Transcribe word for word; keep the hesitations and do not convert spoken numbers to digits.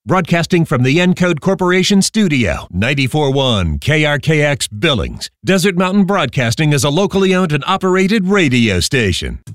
Broadcasting from the Encode Corporation studio, ninety-four point one K R K X Billings. Desert Mountain Broadcasting is a locally owned and operated radio station.